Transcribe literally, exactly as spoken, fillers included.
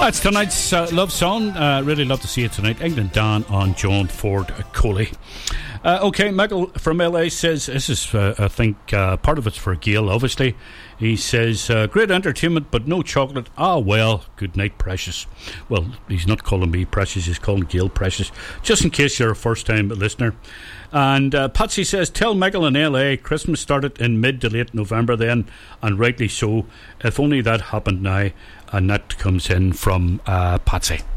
That's tonight's uh, love song. Uh, really love to see it tonight. England Dan on John Ford Coley. Uh, okay, Michael from L A says, this is, uh, I think, uh, part of it's for Gail, obviously. He says, uh, great entertainment, but no chocolate. Ah, well, good night, Precious. Well, he's not calling me Precious, he's calling Gail Precious, just in case you're a first-time listener. And uh, Patsy says, tell Michael in L A Christmas started in mid to late November then, and rightly so. If only that happened now. And that comes in from uh, Patsy.